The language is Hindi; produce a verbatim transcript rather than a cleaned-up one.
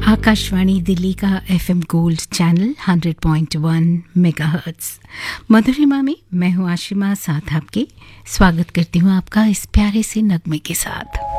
आकाशवाणी दिल्ली का FM gold channel hundred point one megahertz. मधुरिमा में मैं हूँ आशिमा, साथ आपके स्वागत करती हूँ आपका इस प्यारे से नगमे के साथ।